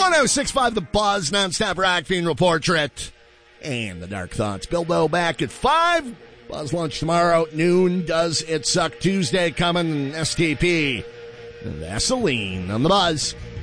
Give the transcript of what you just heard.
106.5 The Buzz, nonstop rock funeral portrait, and the Dark Thoughts. Bilbo back at 5. Buzz lunch tomorrow at noon. Does It Suck Tuesday coming? STP. Vaseline on the Buzz.